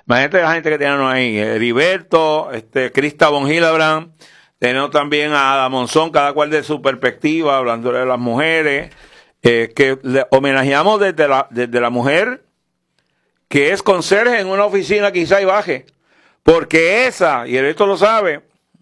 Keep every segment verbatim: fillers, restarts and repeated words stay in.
Imagínate la gente que tenemos ahí, Heriberto, este, Krista von Hillebrand, tenemos también a Ada Monzón, cada cual de su perspectiva, hablando de las mujeres, eh, que le homenajeamos desde la, desde la mujer que es conserje en una oficina quizá y baje, porque esa, y Heriberto lo sabe,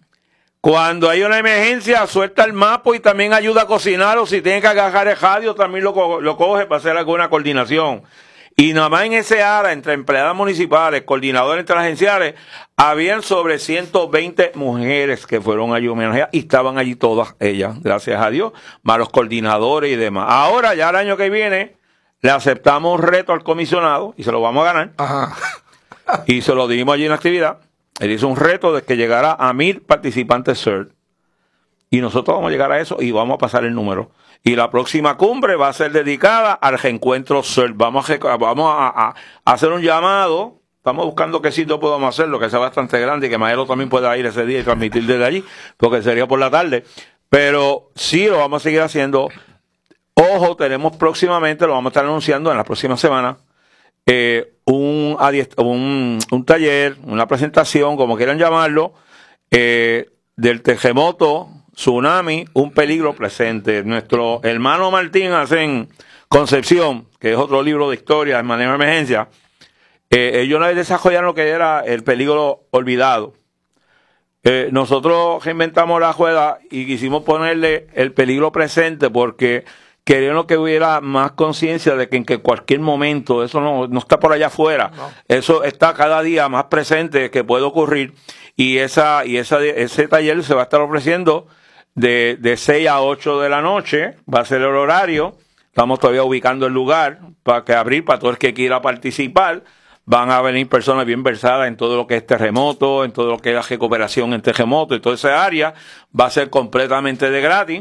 cuando hay una emergencia suelta el mapo y también ayuda a cocinar, o si tiene que agarrar el radio también lo, co lo coge para hacer alguna coordinación. Y nada más en ese área, entre empleadas municipales, coordinadores interagenciales, habían sobre ciento veinte mujeres que fueron allí homenajeadas y estaban allí todas ellas, gracias a Dios, más los coordinadores y demás. Ahora, ya el año que viene, le aceptamos un reto al comisionado y se lo vamos a ganar. Ajá. Y se lo dimos allí en la actividad. Él hizo un reto de que llegara a mil participantes C E R T. Y nosotros vamos a llegar a eso y vamos a pasar el número. Y la próxima cumbre va a ser dedicada al reencuentro C E R T. Vamos a, vamos a, a, a hacer un llamado. Estamos buscando qué sitio podemos hacerlo, que sea bastante grande y que Maelo también pueda ir ese día y transmitir desde allí, porque sería por la tarde. Pero sí lo vamos a seguir haciendo. Ojo, tenemos próximamente, lo vamos a estar anunciando en la próxima semana, eh, un, un, un taller, una presentación, como quieran llamarlo, eh, del terremoto, tsunami, un peligro presente. Nuestro hermano Martín hace en Concepción, que es otro libro de historia en manejo de emergencia, eh, ellos una vez desarrollaron lo que era el peligro olvidado. Eh, nosotros reinventamos la rueda y quisimos ponerle el peligro presente porque queríamos que hubiera más conciencia de que en que cualquier momento, eso no, no está por allá afuera, no. Eso está cada día más presente que puede ocurrir, y esa y esa ese taller se va a estar ofreciendo de, de seis a ocho de la noche, va a ser el horario, estamos todavía ubicando el lugar para que abrir para todo el que quiera participar. Van a venir personas bien versadas en todo lo que es terremoto, en todo lo que es la recuperación en terremoto, y toda esa área va a ser completamente de gratis.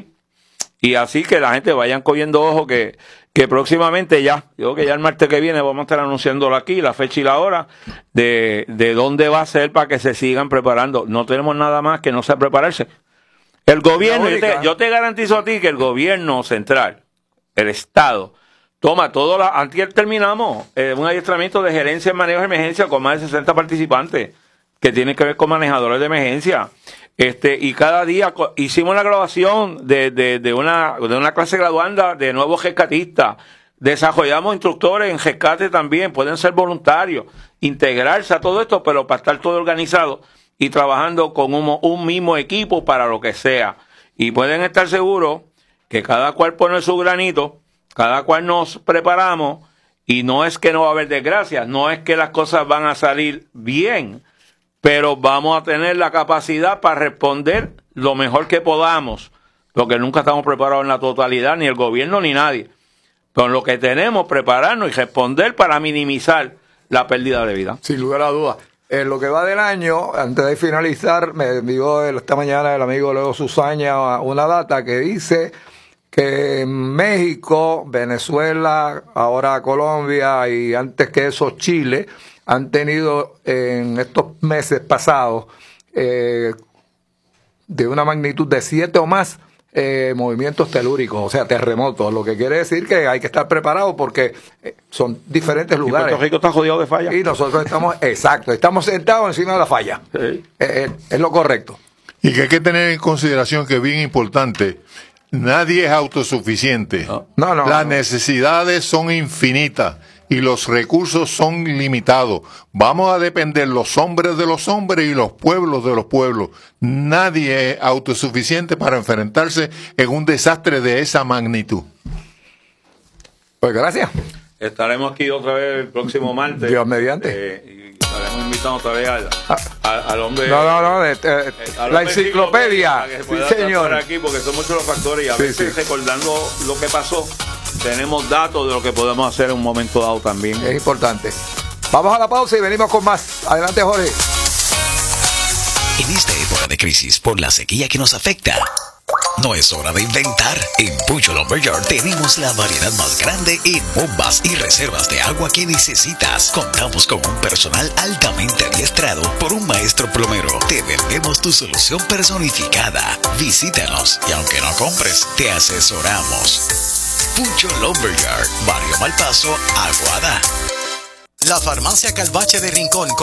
Y así que la gente vayan cogiendo ojo que, que próximamente ya, yo creo que ya el martes que viene vamos a estar anunciándolo aquí, la fecha y la hora, de, de dónde va a ser para que se sigan preparando. No tenemos nada más que no sea prepararse. El gobierno, yo te, yo te garantizo a ti que el gobierno central, el Estado, toma todo la, antes terminamos eh, un adiestramiento de gerencia en manejo de emergencia con más de sesenta participantes que tienen que ver con manejadores de emergencia. Este, y cada día hicimos una graduación de, de, de una, de una clase graduanda de nuevos rescatistas. Desarrollamos instructores en rescate también, pueden ser voluntarios, integrarse a todo esto, pero para estar todo organizado y trabajando con un, un mismo equipo para lo que sea. Y pueden estar seguros que cada cual pone su granito, cada cual nos preparamos, y no es que no va a haber desgracias, no es que las cosas van a salir bien, pero vamos a tener la capacidad para responder lo mejor que podamos, porque nunca estamos preparados en la totalidad, ni el gobierno ni nadie. Con lo que tenemos, prepararnos y responder para minimizar la pérdida de vida. Sin lugar a dudas. En lo que va del año, antes de finalizar, me envió esta mañana el amigo Leo Susaña una data que dice que en México, Venezuela, ahora Colombia y antes que eso Chile, han tenido en estos meses pasados eh, de una magnitud de siete o más eh, movimientos telúricos, o sea, terremotos, lo que quiere decir que hay que estar preparados porque eh, son diferentes lugares. Y Puerto Rico está jodido de falla. Y nosotros estamos, exacto, estamos sentados encima de la falla. Sí. Eh, eh, es lo correcto. Y que hay que tener en consideración que es bien importante, nadie es autosuficiente. No, no, no, Las no. necesidades son infinitas y los recursos son limitados. Vamos a depender los hombres de los hombres y los pueblos de los pueblos. Nadie es autosuficiente para enfrentarse en un desastre de esa magnitud. Pues gracias. Estaremos aquí otra vez el próximo martes. Dios mediante. Eh, y estaremos invitando otra vez al, al, al hombre. No, no, no. De, de, al la hombre enciclopedia. Sí, señor. Aquí porque son muchos los factores y a sí, veces sí. recordando lo que pasó, tenemos datos de lo que podemos hacer en un momento dado también. Es importante. Vamos a la pausa y venimos con más. Adelante, Jorge. En esta época de crisis por la sequía que nos afecta, no es hora de inventar. En Pucho Lumberyard tenemos la variedad más grande en bombas y reservas de agua que necesitas. Contamos con un personal altamente adiestrado por un maestro plomero. Te vendemos tu solución personificada. Visítanos y aunque no compres, te asesoramos. Pucho Lumberyard, Barrio Malpaso, Aguada. La Farmacia Calvache de Rincón